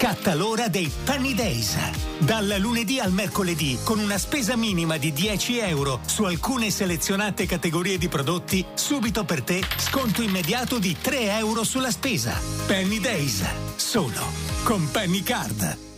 Scatta l'ora dei Penny Days. Dal lunedì al mercoledì, con una spesa minima di €10 su alcune selezionate categorie di prodotti, subito per te sconto immediato di €3 sulla spesa. Penny Days, solo con Penny Card.